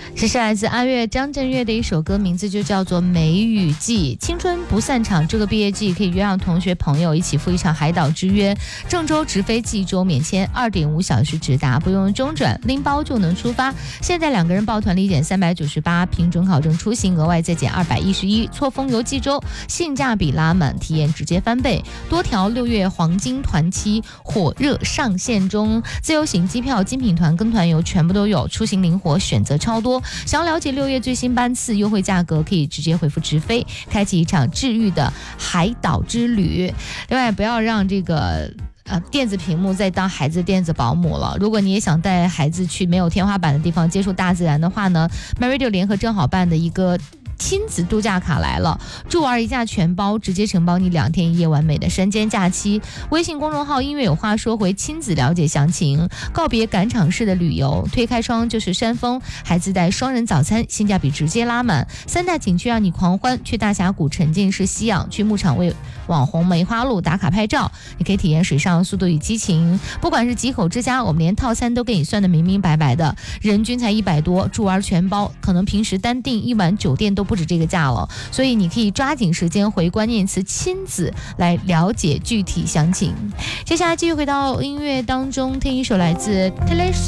这是来自阿月张震岳的一首歌，名字就叫做《梅雨季》。青春不散场，这个毕业季可以约上同学朋友一起赴一场海岛之约。郑州直飞济州，免签2.5小时直达，不用中转，拎包就能出发。现在2个人抱团立减398，凭准考证出行额外再减211，错峰游济州，性价比拉满，体验直接翻倍。多条6月黄金团期火热上线中，自由行机票、精品团跟团游全部都有，出行灵活，选择超多。想要了解6月最新班次优惠价格，可以直接回复直飞，开启一场治愈的海岛之旅。另外，不要让这个电子屏幕再当孩子电子保姆了。如果你也想带孩子去没有天花板的地方接触大自然的话呢， MyRadio 联合正好办的一个亲子度假卡来了，住玩一价全包，直接承包你2天1夜完美的山间假期。微信公众号音乐有话说，回亲子了解详情。告别赶场式的旅游，推开窗就是山峰，还自带双人早餐，性价比直接拉满。3大景区让你狂欢，去大峡谷沉浸式吸氧，去牧场为网红梅花鹿打卡拍照，你可以体验水上速度与激情。不管是几口之家，我们连套餐都给你算得明明白白的，人均才100多，住玩全包，可能平时单订1晚酒店都不止这个价了，所以你可以抓紧时间回关键词亲子来了解具体详情。接下来继续回到音乐当中，听一首来自 Taylor